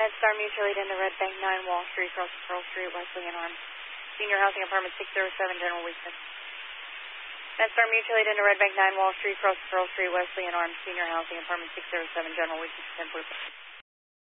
MedStar Mutual Aid in the Red Bank 9 Wall Street, across Pearl Street, Wesley and Arms. Senior Housing Apartment 607, general weakness. MedStar Mutual Aid in the Red Bank 9 Wall Street, across Pearl Street, Wesley and Arms. Senior Housing Apartment 607, general weakness, 10 Blue.